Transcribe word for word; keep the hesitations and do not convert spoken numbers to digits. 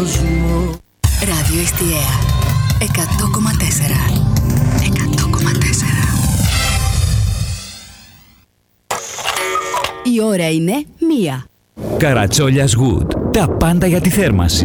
κόσμο. Ραδιοεστιαία εκατό κόμμα τέσσερα. εκατό κόμμα τέσσερα. Η ώρα είναι μία. Καρατσόλιας Wood. Τα πάντα για τη θέρμανση.